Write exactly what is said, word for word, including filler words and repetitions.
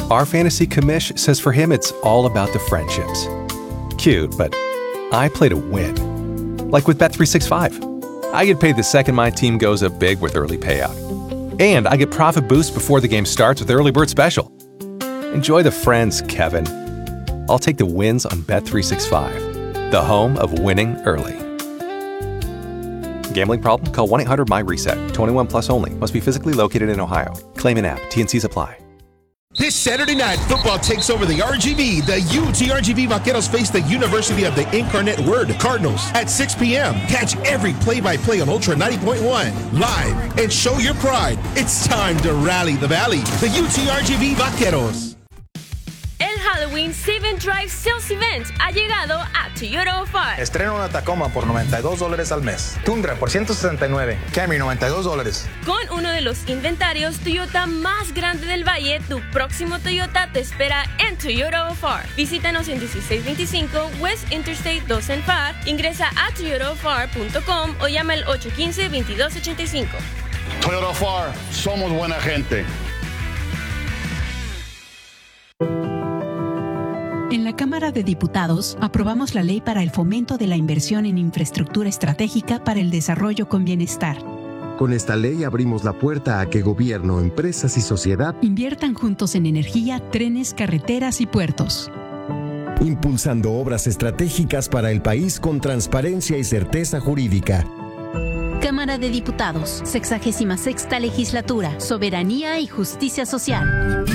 Our fantasy commish says for him it's all about the friendships. Cute, but I play to win. Like with Bet three sixty-five. I get paid the second my team goes up big with early payout. And I get profit boost before the game starts with Early Bird Special. Enjoy the friends, Kevin. I'll take the wins on Bet three sixty-five, the home of winning early. Gambling problem? Call one eight hundred M Y reset. twenty-one plus only. Must be physically located in Ohio. Claim in app. T N Cs apply. This Saturday night, football takes over the R G V. The U T R G V Vaqueros face the University of the Incarnate Word Cardinals at six p.m. Catch every play-by-play on Ultra ninety point one live and show your pride. It's time to rally the Valley. The U T R G V Vaqueros. El Halloween Save and Drive Sales Event ha llegado a Toyota of Our. Estrena una Tacoma por noventa y dos dólares al mes. Tundra por ciento sesenta y nueve. Camry noventa y dos dólares. Con uno de los inventarios Toyota más grande del valle, tu próximo Toyota te espera en Toyota of Our. Visítanos en dieciséis veinticinco West Interstate dos en F A R. Ingresa a toyota of our punto com o llama al ocho uno cinco, veintidós ochenta y cinco. Toyota of Our, somos buena gente. En la Cámara de Diputados aprobamos la ley para el fomento de la inversión en infraestructura estratégica para el desarrollo con bienestar. Con esta ley abrimos la puerta a que gobierno, empresas y sociedad inviertan juntos en energía, trenes, carreteras y puertos. Impulsando obras estratégicas para el país con transparencia y certeza jurídica. Cámara de Diputados, sexagésima sexta legislatura, Soberanía y Justicia Social.